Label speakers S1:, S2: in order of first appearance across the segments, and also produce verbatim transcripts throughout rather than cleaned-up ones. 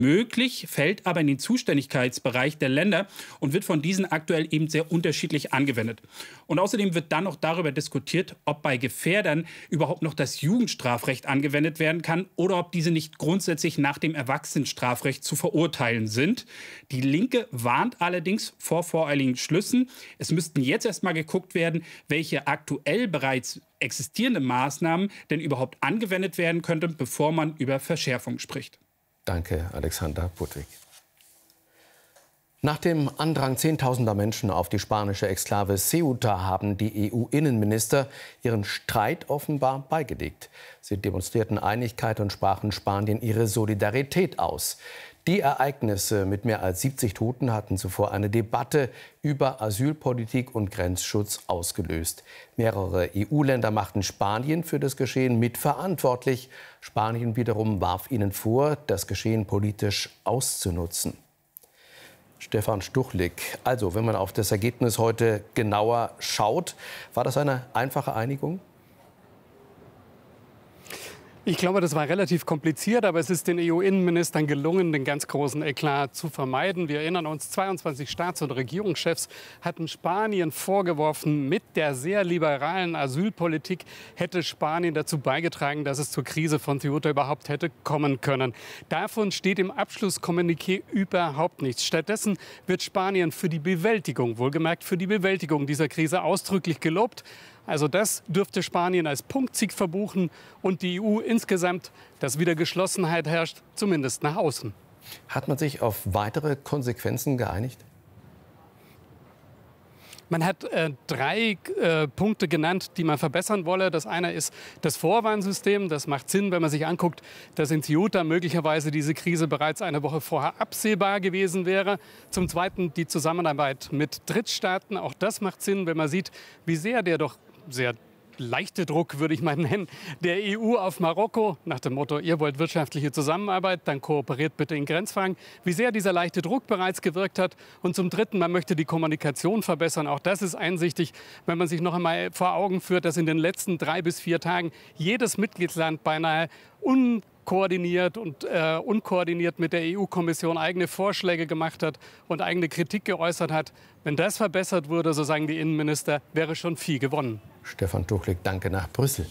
S1: möglich, fällt aber in den Zuständigkeitsbereich der Länder und wird von diesen aktuell eben sehr unterschiedlich angewendet. Und außerdem wird dann noch darüber diskutiert, ob bei Gefährdern überhaupt noch das Jugendstrafrecht angewendet werden kann oder ob diese nicht grundsätzlich nach dem Erwachsenenstrafrecht zu verurteilen sind. Die Linke warnt allerdings vor voreiligen Schlüssen. Es müssten jetzt erstmal geguckt werden, welche aktuell bereits existierende Maßnahmen denn überhaupt angewendet werden könnten, bevor man über Verschärfung spricht.
S2: Danke, Alexander Budwig. Nach dem Andrang zehntausender Menschen auf die spanische Exklave Ceuta haben die E U-Innenminister ihren Streit offenbar beigelegt. Sie demonstrierten Einigkeit und sprachen Spanien ihre Solidarität aus. Die Ereignisse mit mehr als siebzig Toten hatten zuvor eine Debatte über Asylpolitik und Grenzschutz ausgelöst. Mehrere E U-Länder machten Spanien für das Geschehen mitverantwortlich. Spanien wiederum warf ihnen vor, das Geschehen politisch auszunutzen. Stefan Stuchlik, also wenn man auf das Ergebnis heute genauer schaut, war das eine einfache Einigung?
S3: Ich glaube, das war relativ kompliziert, aber es ist den E U-Innenministern gelungen, den ganz großen Eklat zu vermeiden. Wir erinnern uns, zweiundzwanzig Staats- und Regierungschefs hatten Spanien vorgeworfen, mit der sehr liberalen Asylpolitik hätte Spanien dazu beigetragen, dass es zur Krise von Ceuta überhaupt hätte kommen können. Davon steht im Abschlusskommuniqué überhaupt nichts. Stattdessen wird Spanien für die Bewältigung, wohlgemerkt für die Bewältigung dieser Krise ausdrücklich gelobt. Also das dürfte Spanien als Punktsieg verbuchen und die E U insgesamt, dass wieder Geschlossenheit herrscht, zumindest nach außen.
S2: Hat man sich auf weitere Konsequenzen geeinigt?
S3: Man hat äh, drei äh, Punkte genannt, die man verbessern wolle. Das eine ist das Vorwarnsystem. Das macht Sinn, wenn man sich anguckt, dass in Ceuta möglicherweise diese Krise bereits eine Woche vorher absehbar gewesen wäre. Zum Zweiten die Zusammenarbeit mit Drittstaaten. Auch das macht Sinn, wenn man sieht, wie sehr der doch sehr leichte Druck, würde ich mal nennen, der E U auf Marokko, nach dem Motto, ihr wollt wirtschaftliche Zusammenarbeit, dann kooperiert bitte in Grenzfragen, wie sehr dieser leichte Druck bereits gewirkt hat. Und zum Dritten, man möchte die Kommunikation verbessern. Auch das ist einsichtig, wenn man sich noch einmal vor Augen führt, dass in den letzten drei bis vier Tagen jedes Mitgliedsland beinahe un koordiniert und äh, unkoordiniert mit der E U-Kommission eigene Vorschläge gemacht hat und eigene Kritik geäußert hat. Wenn das verbessert wurde, so sagen die Innenminister, wäre schon viel gewonnen.
S2: Stefan Tuchlik, danke nach Brüssel.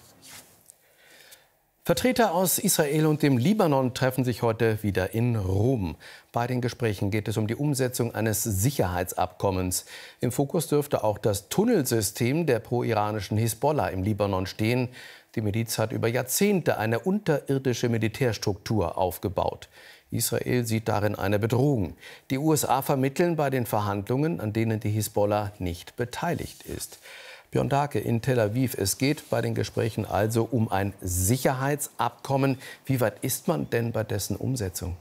S2: Vertreter aus Israel und dem Libanon treffen sich heute wieder in Rom. Bei den Gesprächen geht es um die Umsetzung eines Sicherheitsabkommens. Im Fokus dürfte auch das Tunnelsystem der pro-iranischen Hisbollah im Libanon stehen. Die Miliz hat über Jahrzehnte eine unterirdische Militärstruktur aufgebaut. Israel sieht darin eine Bedrohung. Die U S A vermitteln bei den Verhandlungen, an denen die Hisbollah nicht beteiligt ist. Björn Dahlke in Tel Aviv. Es geht bei den Gesprächen also um ein Sicherheitsabkommen. Wie weit ist man denn bei dessen Umsetzung?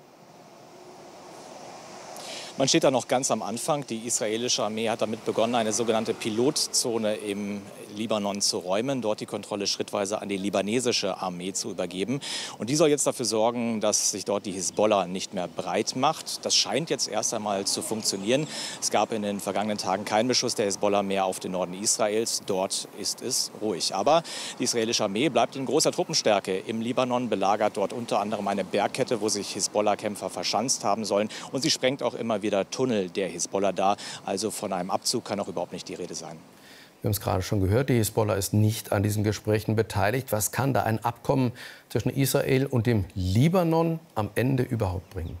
S4: Man steht da noch ganz am Anfang. Die israelische Armee hat damit begonnen, eine sogenannte Pilotzone im Libanon zu räumen, dort die Kontrolle schrittweise an die libanesische Armee zu übergeben. Und die soll jetzt dafür sorgen, dass sich dort die Hisbollah nicht mehr breit macht. Das scheint jetzt erst einmal zu funktionieren. Es gab in den vergangenen Tagen keinen Beschuss der Hisbollah mehr auf den Norden Israels. Dort ist es ruhig. Aber die israelische Armee bleibt in großer Truppenstärke im Libanon, belagert dort unter anderem eine Bergkette, wo sich Hisbollah-Kämpfer verschanzt haben sollen. Und sie sprengt auch immer wieder Tunnel der Hisbollah dar. Also von einem Abzug kann auch überhaupt nicht die Rede sein.
S2: Wir haben es gerade schon gehört, die Hisbollah ist nicht an diesen Gesprächen beteiligt. Was kann da ein Abkommen zwischen Israel und dem Libanon am Ende überhaupt bringen?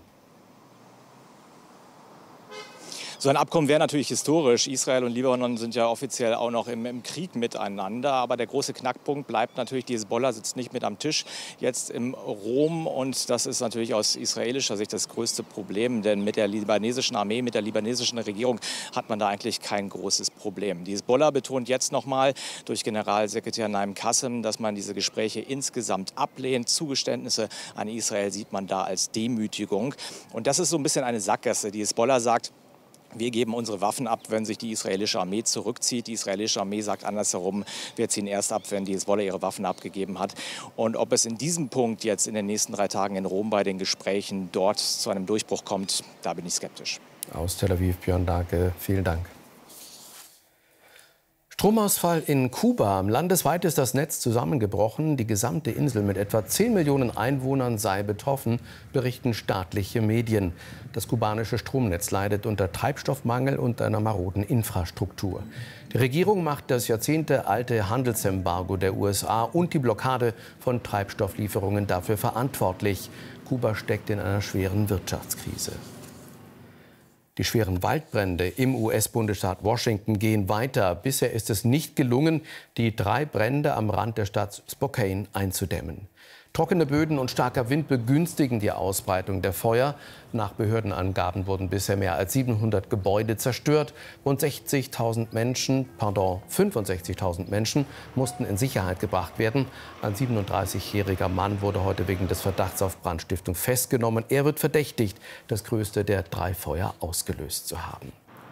S4: So ein Abkommen wäre natürlich historisch. Israel und Libanon sind ja offiziell auch noch im, im Krieg miteinander. Aber der große Knackpunkt bleibt natürlich, die Hisbollah sitzt nicht mit am Tisch jetzt im Rom. Und das ist natürlich aus israelischer Sicht das größte Problem. Denn mit der libanesischen Armee, mit der libanesischen Regierung hat man da eigentlich kein großes Problem. Die Hisbollah betont jetzt noch mal durch Generalsekretär Naim Qassem, dass man diese Gespräche insgesamt ablehnt. Zugeständnisse an Israel sieht man da als Demütigung. Und das ist so ein bisschen eine Sackgasse. Die Hisbollah sagt, wir geben unsere Waffen ab, wenn sich die israelische Armee zurückzieht. Die israelische Armee sagt andersherum, wir ziehen erst ab, wenn die Hisbollah ihre Waffen abgegeben hat. Und ob es in diesem Punkt jetzt in den nächsten drei Tagen in Rom bei den Gesprächen dort zu einem Durchbruch kommt, da bin ich skeptisch.
S2: Aus Tel Aviv, Björn Dahlke, vielen Dank. Stromausfall in Kuba. Landesweit ist das Netz zusammengebrochen. Die gesamte Insel mit etwa zehn Millionen Einwohnern sei betroffen, berichten staatliche Medien. Das kubanische Stromnetz leidet unter Treibstoffmangel und einer maroden Infrastruktur. Die Regierung macht das jahrzehntealte Handelsembargo der U S A und die Blockade von Treibstofflieferungen dafür verantwortlich. Kuba steckt in einer schweren Wirtschaftskrise. Die schweren Waldbrände im U S-Bundesstaat Washington gehen weiter. Bisher ist es nicht gelungen, die drei Brände am Rand der Stadt Spokane einzudämmen. Trockene Böden und starker Wind begünstigen die Ausbreitung der Feuer. Nach Behördenangaben wurden bisher mehr als siebenhundert Gebäude zerstört. Rund sechzigtausend Menschen, pardon, fünfundsechzigtausend Menschen mussten in Sicherheit gebracht werden. Ein siebenunddreißigjähriger Mann wurde heute wegen des Verdachts auf Brandstiftung festgenommen. Er wird verdächtigt, das größte der drei Feuer ausgelöst zu haben.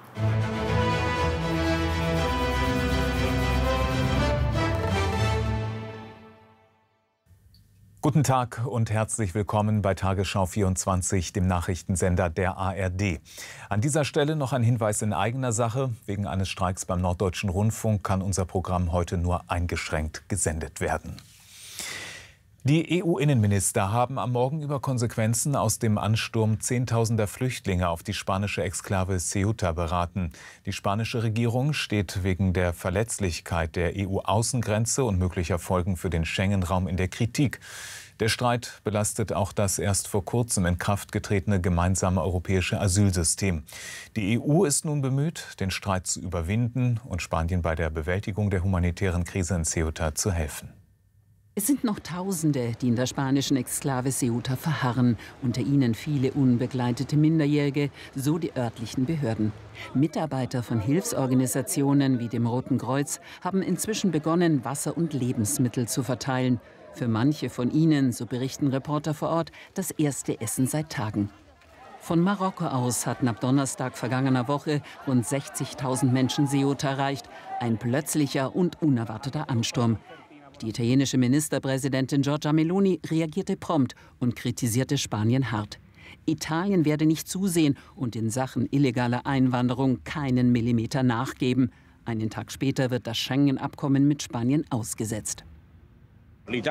S5: Guten Tag und herzlich willkommen bei Tagesschau vierundzwanzig, dem Nachrichtensender der A R D. An dieser Stelle noch ein Hinweis in eigener Sache. Wegen eines Streiks beim Norddeutschen Rundfunk kann unser Programm heute nur eingeschränkt gesendet werden. Die E U-Innenminister haben am Morgen über Konsequenzen aus dem Ansturm zehntausender Flüchtlinge auf die spanische Exklave Ceuta beraten. Die spanische Regierung steht wegen der Verletzlichkeit der E U-Außengrenze und möglicher Folgen für den Schengen-Raum in der Kritik. Der Streit belastet auch das erst vor kurzem in Kraft getretene gemeinsame europäische Asylsystem. Die E U ist nun bemüht, den Streit zu überwinden und Spanien bei der Bewältigung der humanitären Krise in Ceuta zu helfen.
S6: Es sind noch Tausende, die in der spanischen Exklave Ceuta verharren. Unter ihnen viele unbegleitete Minderjährige, so die örtlichen Behörden. Mitarbeiter von Hilfsorganisationen wie dem Roten Kreuz haben inzwischen begonnen, Wasser und Lebensmittel zu verteilen. Für manche von ihnen, so berichten Reporter vor Ort, das erste Essen seit Tagen. Von Marokko aus hatten ab Donnerstag vergangener Woche rund sechzigtausend Menschen Ceuta erreicht. Ein plötzlicher und unerwarteter Ansturm. Die italienische Ministerpräsidentin Giorgia Meloni reagierte prompt und kritisierte Spanien hart. Italien werde nicht zusehen und in Sachen illegaler Einwanderung keinen Millimeter nachgeben. Einen Tag später wird das Schengen-Abkommen mit Spanien ausgesetzt. In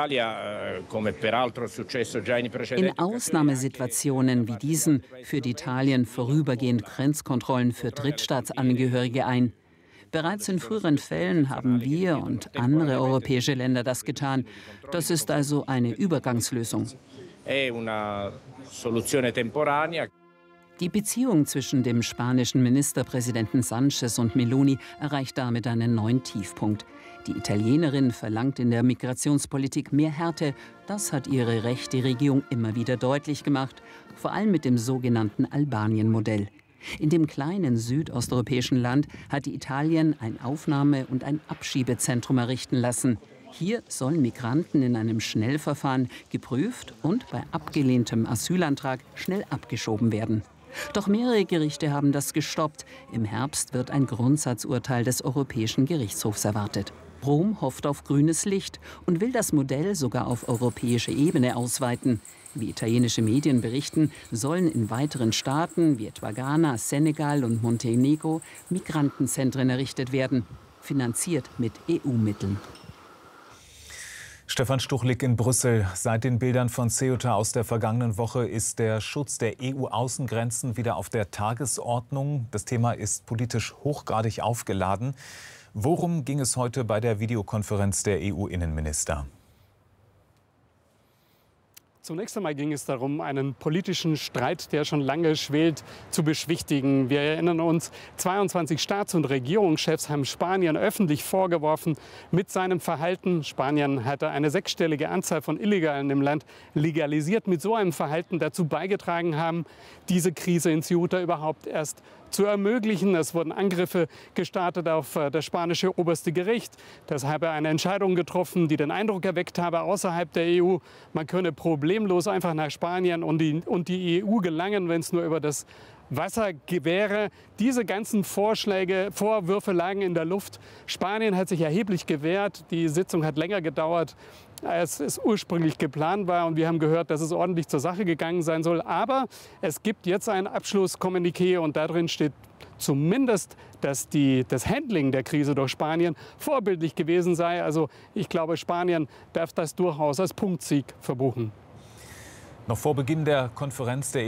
S6: Ausnahmesituationen wie diesen führt Italien vorübergehend Grenzkontrollen für Drittstaatsangehörige ein. Bereits in früheren Fällen haben wir und andere europäische Länder das getan. Das ist also eine Übergangslösung. Die Beziehung zwischen dem spanischen Ministerpräsidenten Sánchez und Meloni erreicht damit einen neuen Tiefpunkt. Die Italienerin verlangt in der Migrationspolitik mehr Härte. Das hat ihre rechte Regierung immer wieder deutlich gemacht, vor allem mit dem sogenannten Albanien-Modell. In dem kleinen südosteuropäischen Land hat Italien ein Aufnahme- und ein Abschiebezentrum errichten lassen. Hier sollen Migranten in einem Schnellverfahren geprüft und bei abgelehntem Asylantrag schnell abgeschoben werden. Doch mehrere Gerichte haben das gestoppt. Im Herbst wird ein Grundsatzurteil des Europäischen Gerichtshofs erwartet. Rom hofft auf grünes Licht und will das Modell sogar auf europäische Ebene ausweiten. Wie italienische Medien berichten, sollen in weiteren Staaten wie etwa Ghana, Senegal und Montenegro Migrantenzentren errichtet werden, finanziert mit E U-Mitteln.
S5: Stefan Stuchlik in Brüssel. Seit den Bildern von Ceuta aus der vergangenen Woche ist der Schutz der E U-Außengrenzen wieder auf der Tagesordnung. Das Thema ist politisch hochgradig aufgeladen. Worum ging es heute bei der Videokonferenz der E U-Innenminister?
S3: Zunächst einmal ging es darum, einen politischen Streit, der schon lange schwelt, zu beschwichtigen. Wir erinnern uns, zweiundzwanzig Staats- und Regierungschefs haben Spanien öffentlich vorgeworfen, mit seinem Verhalten, Spanien hatte eine sechsstellige Anzahl von Illegalen im Land legalisiert, mit so einem Verhalten dazu beigetragen haben, diese Krise in Ceuta überhaupt erst zu ermöglichen. Es wurden Angriffe gestartet auf das spanische oberste Gericht. Das habe eine Entscheidung getroffen, die den Eindruck erweckt habe, außerhalb der E U, man könne problemlos einfach nach Spanien und die, und die E U gelangen, wenn es nur über das Wasser wäre. Diese ganzen Vorschläge, Vorwürfe lagen in der Luft. Spanien hat sich erheblich gewehrt. Die Sitzung hat länger gedauert, als es ursprünglich geplant war. Und wir haben gehört, dass es ordentlich zur Sache gegangen sein soll. Aber es gibt jetzt ein Abschlusskommuniqué und darin steht zumindest, dass die, das Handling der Krise durch Spanien vorbildlich gewesen sei. Also ich glaube, Spanien darf das durchaus als Punktsieg verbuchen.
S5: Noch vor Beginn der Konferenz der